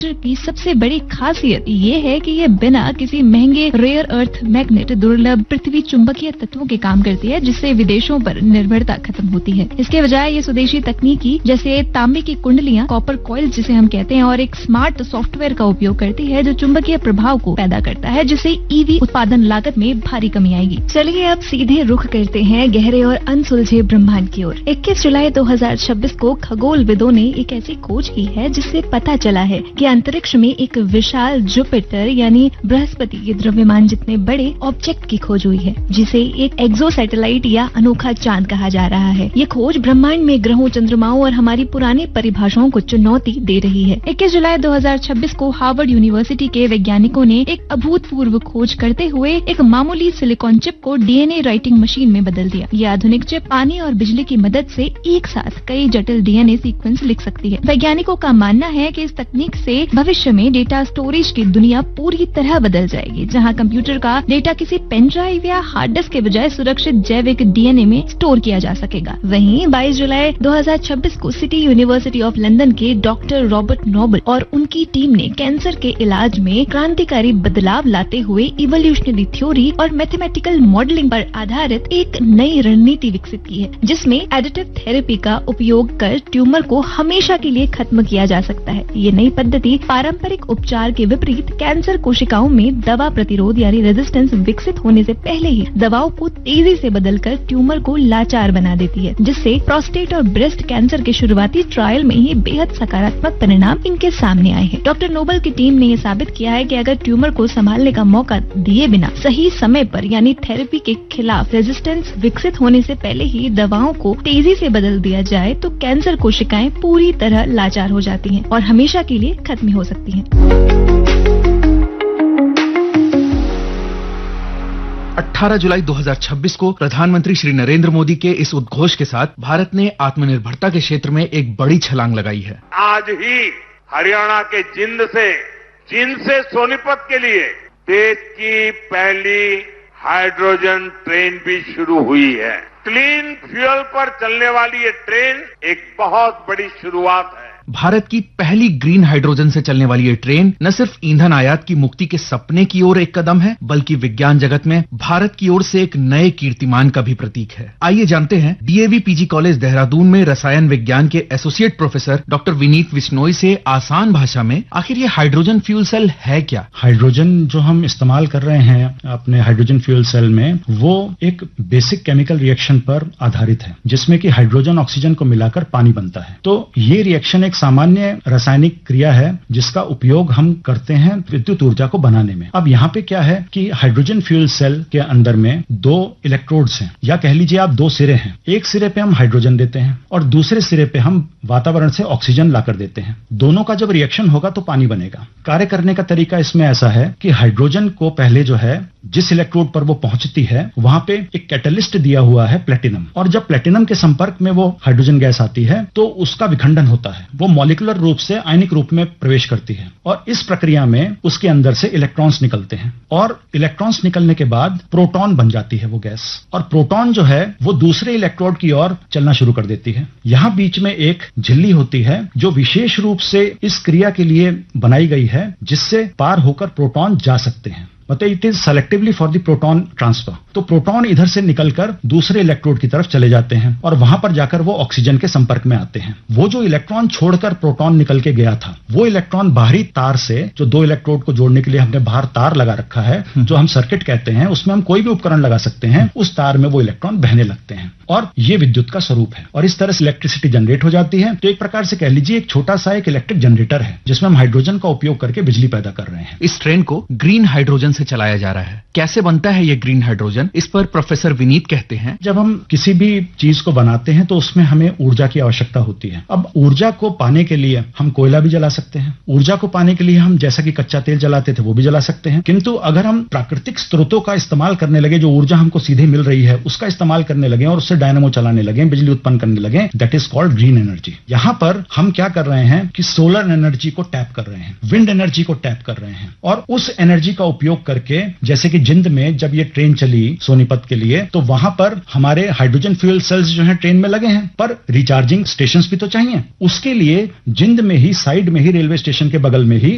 की सबसे बड़ी खासियत ये है कि ये बिना किसी महंगे रेयर अर्थ मैग्नेट दुर्लभ पृथ्वी चुंबकीय तत्वों के काम करती है, जिससे विदेशों पर निर्भरता खत्म होती है। इसके बजाय ये स्वदेशी तकनीकी जैसे तांबे की कुंडलियां, कॉपर कॉइल जिसे हम कहते हैं, और एक स्मार्ट सॉफ्टवेयर का उपयोग करती है जो चुंबकीय प्रभाव को पैदा करता है, जिससे ईवी उत्पादन लागत में भारी कमी आएगी। चलिए अब सीधे रुख करते हैं गहरे और अनसुलझे ब्रह्मांड की ओर। 21 जुलाई 2026 को खगोलविदों ने एक ऐसी खोज की है जिससे पता चला है कि अंतरिक्ष में एक विशाल जुपिटर यानी बृहस्पति के द्रव्यमान जितने बड़े ऑब्जेक्ट की खोज हुई है, जिसे एक एक्सो सैटेलाइट या अनोखा चांद कहा जा रहा है। ये खोज ब्रह्मांड में ग्रहों, चंद्रमाओं और हमारी पुरानी परिभाषाओं को चुनौती दे रही है। 21 जुलाई 2026 को हार्वर्ड यूनिवर्सिटी के वैज्ञानिकों ने एक अभूतपूर्व खोज करते हुए एक मामूली सिलिकॉन चिप को डीएनए राइटिंग मशीन में बदल दिया। ये आधुनिक चिप पानी और बिजली की मदद से एक साथ कई जटिल डीएनए सीक्वेंस लिख सकती है। वैज्ञानिकों का मानना है कि इस तकनीक से भविष्य में डेटा स्टोरेज की दुनिया पूरी तरह बदल जाएगी, जहां कंप्यूटर का डेटा किसी पेन ड्राइव या हार्ड डिस्क के बजाय सुरक्षित जैविक डीएनए में स्टोर किया जा सकेगा। वहीं 22 जुलाई 2026 को सिटी यूनिवर्सिटी ऑफ लंदन के डॉक्टर रॉबर्ट नोबल और उनकी टीम ने कैंसर के इलाज में क्रांतिकारी बदलाव लाते हुए इवोल्यूशनरी थ्योरी और मैथमेटिकल मॉडलिंग पर आधारित एक नई रणनीति विकसित की है, जिसमें एडिटिव थेरेपी का उपयोग कर ट्यूमर को हमेशा के लिए खत्म किया जा सकता है। ये नई पद्धति पारंपरिक उपचार के विपरीत कैंसर कोशिकाओं में दवा प्रतिरोध यानी रेजिस्टेंस विकसित होने से पहले ही दवाओं को तेजी से बदलकर ट्यूमर को लाचार बना देती है, जिससे प्रोस्टेट और ब्रेस्ट कैंसर के शुरुआती ट्रायल में ही बेहद सकारात्मक परिणाम इनके सामने आए हैं। डॉक्टर नोबल की टीम ने ये साबित किया है कि अगर ट्यूमर को संभालने का मौका दिए बिना सही समय पर यानी थेरेपी के खिलाफ रेजिस्टेंस विकसित होने से पहले ही दवाओं को तेजी से बदल दिया जाए तो कैंसर कोशिकाएं पूरी तरह लाचार हो जाती हैं और हमेशा के लिए खत्म हो सकती हैं। 18 जुलाई 2026 को प्रधानमंत्री श्री नरेंद्र मोदी के इस उद्घोष के साथ भारत ने आत्मनिर्भरता के क्षेत्र में एक बड़ी छलांग लगाई है। आज ही हरियाणा के जिंद से सोनीपत के लिए देश की पहली हाइड्रोजन ट्रेन भी शुरू हुई है। क्लीन फ्यूल पर चलने वाली ये ट्रेन एक बहुत बड़ी शुरुआत है। भारत की पहली ग्रीन हाइड्रोजन से चलने वाली ये ट्रेन न सिर्फ ईंधन आयात की मुक्ति के सपने की ओर एक कदम है, बल्कि विज्ञान जगत में भारत की ओर से एक नए कीर्तिमान का भी प्रतीक है। आइए जानते हैं डीएवी पीजी कॉलेज देहरादून में रसायन विज्ञान के associate professor doctor Vineet Bishnoi से आसान भाषा में आखिर ये हाइड्रोजन फ्यूल सेल है क्या। हाइड्रोजन जो हम इस्तेमाल कर रहे हैं अपने हाइड्रोजन फ्यूल सेल में, वो एक बेसिक केमिकल रिएक्शन पर आधारित है, जिसमें कि हाइड्रोजन ऑक्सीजन को मिलाकर पानी बनता है। तो ये रिएक्शन एक सामान्य रासायनिक क्रिया है जिसका उपयोग हम करते हैं विद्युत ऊर्जा को बनाने में। अब यहाँ पे क्या है कि हाइड्रोजन फ्यूल सेल के अंदर में दो इलेक्ट्रोड्स हैं, या कह लीजिए आप दो सिरे हैं। एक सिरे पे हम हाइड्रोजन देते हैं और दूसरे सिरे पे हम वातावरण से ऑक्सीजन लाकर देते हैं। दोनों का जब रिएक्शन होगा तो पानी बनेगा। कार्य करने का तरीका इसमें ऐसा है कि हाइड्रोजन को पहले जो है जिस इलेक्ट्रोड पर वो पहुंचती है वहां पे एक कैटलिस्ट दिया हुआ है प्लेटिनम, और जब प्लेटिनम के संपर्क में वो हाइड्रोजन गैस आती है तो उसका विखंडन होता है, वो मॉलिक्यूलर रूप से आयनिक रूप में प्रवेश करती है और इस प्रक्रिया में उसके अंदर से इलेक्ट्रॉन्स निकलते हैं और इलेक्ट्रॉन्स निकलने के बाद प्रोटॉन बन जाती है वो गैस, और प्रोटॉन जो है वो दूसरे इलेक्ट्रोड की ओर चलना शुरू कर देती है। यहां बीच में एक झिल्ली होती है जो विशेष रूप से इस क्रिया के लिए बनाई गई है, जिससे पार होकर प्रोटॉन जा सकते हैं। मतलब it is selectively for the proton transfer. तो प्रोटॉन इधर से निकलकर दूसरे इलेक्ट्रोड की तरफ चले जाते हैं और वहां पर जाकर वो ऑक्सीजन के संपर्क में आते हैं। वो जो इलेक्ट्रॉन छोड़कर प्रोटॉन निकल के गया था, वो इलेक्ट्रॉन बाहरी तार से, जो दो इलेक्ट्रोड को जोड़ने के लिए हमने बाहर तार लगा रखा है, जो हम सर्किट कहते हैं, उसमें हम कोई भी उपकरण लगा सकते हैं, उस तार में वो इलेक्ट्रॉन बहने लगते हैं और ये विद्युत का स्वरूप है और इस तरह से इलेक्ट्रिसिटी जनरेट हो जाती है। तो एक प्रकार से कह लीजिए एक छोटा सा एक इलेक्ट्रिक जनरेटर है जिसमें हम हाइड्रोजन का उपयोग करके बिजली पैदा कर रहे हैं। इस ट्रेन को ग्रीन हाइड्रोजन से चलाया जा रहा है। कैसे बनता है ये ग्रीन हाइड्रोजन, इस पर प्रोफेसर विनीत कहते हैं। जब हम किसी भी चीज को बनाते हैं तो उसमें हमें ऊर्जा की आवश्यकता होती है। अब ऊर्जा को पाने के लिए हम कोयला भी जला सकते हैं, ऊर्जा को पाने के लिए हम जैसा कि कच्चा तेल जलाते थे वो भी जला सकते हैं, किंतु अगर हम प्राकृतिक स्रोतों का इस्तेमाल करने लगे, जो ऊर्जा हमको सीधे मिल रही है उसका इस्तेमाल करने लगे और उससे डायनामो चलाने लगे, बिजली उत्पन्न करने लगे, that is called green energy. यहां पर हम क्या कर रहे हैं कि सोलर एनर्जी को टैप कर रहे हैं, विंड एनर्जी को टैप कर रहे हैं और उस एनर्जी का उपयोग करके, जैसे कि जिंद में जब ये ट्रेन चली सोनीपत के लिए तो वहां पर हमारे हाइड्रोजन फ्यूल सेल्स जो हैं ट्रेन में लगे हैं, पर रिचार्जिंग स्टेशंस भी तो चाहिए। उसके लिए जिंद में ही साइड में ही रेलवे स्टेशन के बगल में ही